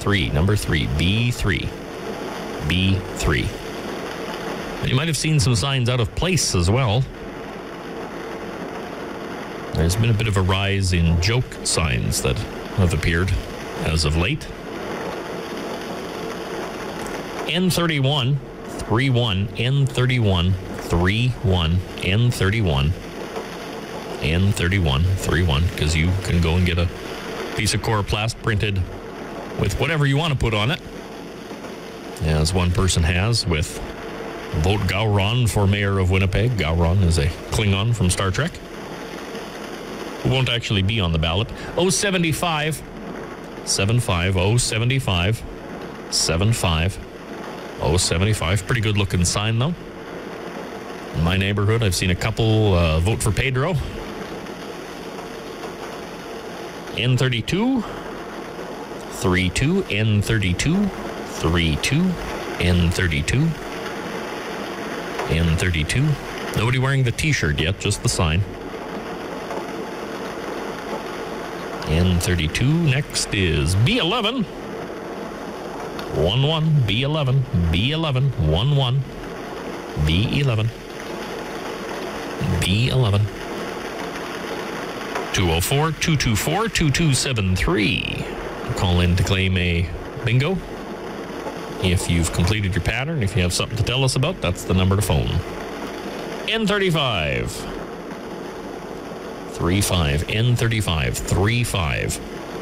3, number 3, B3. B3. And you might have seen some signs out of place as well. There's been a bit of a rise in joke signs that have appeared as of late. N31, 3-1, N31, 3-1, N31, N31, 3-1, because you can go and get a piece of Coroplast printed with whatever you want to put on it, as one person has with Vote Gowron for mayor of Winnipeg. Gowron is a Klingon from Star Trek who won't actually be on the ballot. 075 75 075 75 075. Pretty good looking sign though. In my neighborhood, I've seen a couple vote for Pedro. N32 32 N32 32 N32 N32. Nobody wearing the t-shirt yet, just the sign. N32. Next is B11. 1-1. B11. B11. 1-1. B11. B11. 204-224-2273. Call in to claim a bingo. If you've completed your pattern, if you have something to tell us about, that's the number to phone. N35. 35. N35. 35.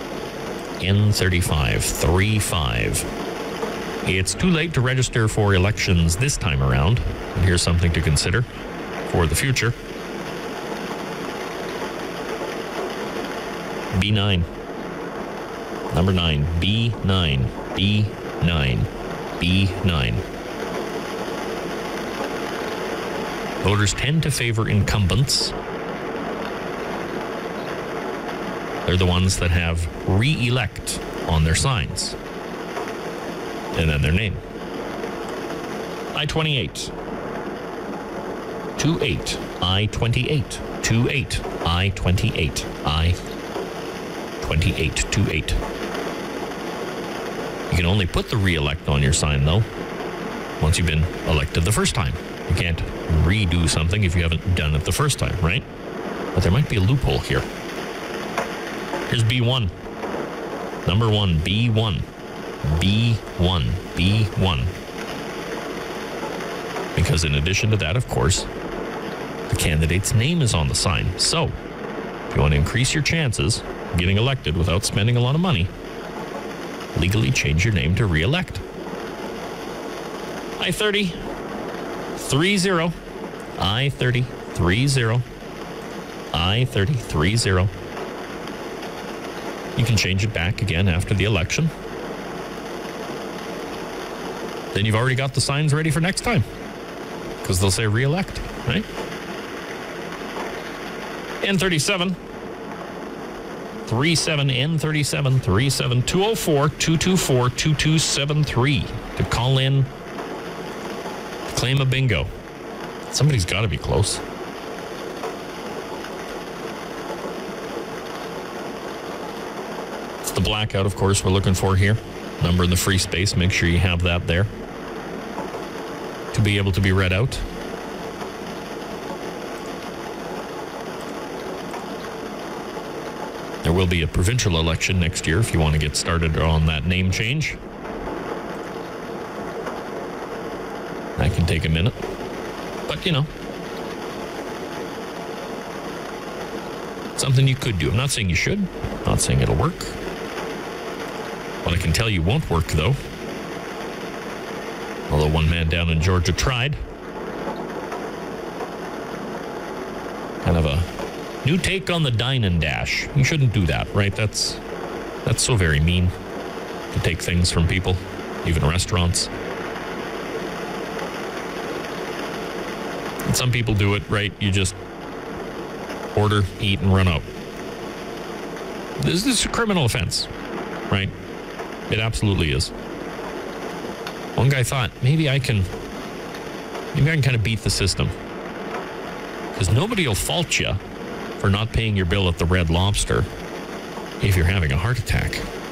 N35. 35. It's too late to register for elections this time around. And here's something to consider for the future. B9. Number 9. B9. B9. B9. Voters tend to favor incumbents. They're the ones that have re-elect on their signs. And then their name. I-28. 28. I-28. 28. I-28. I-28. 28. You can only put the re-elect on your sign, though, once you've been elected the first time. You can't redo something if you haven't done it the first time, right? But there might be a loophole here. Here's B1. Number 1, B1. B1. B1. Because in addition to that, of course, the candidate's name is on the sign. So, if you want to increase your chances of getting elected without spending a lot of money, legally change your name to re-elect. I-30. 30. I-30. 30. I-30. 30. You can change it back again after the election. Then you've already got the signs ready for next time, because they'll say re-elect, right? N37. 37 N37 37 204 224 2273 to call in to claim a bingo. Somebody's got to be close. It's the blackout, of course, we're looking for here. Number in the free space. Make sure you have that there to be able to be read out. There will be a provincial election next year if you want to get started on that name change. That can take a minute. But, you know, something you could do. I'm not saying you should. I'm not saying it'll work. What I can tell you won't work, though, although one man down in Georgia tried. Kind of a new take on the dine and dash. You shouldn't do that, right? That's so very mean to take things from people, even restaurants. And some people do it, right? You just order, eat, and run out. This is a criminal offense, right? It absolutely is. One guy thought, maybe I can kind of beat the system, because nobody will fault you for not paying your bill at the Red Lobster if you're having a heart attack.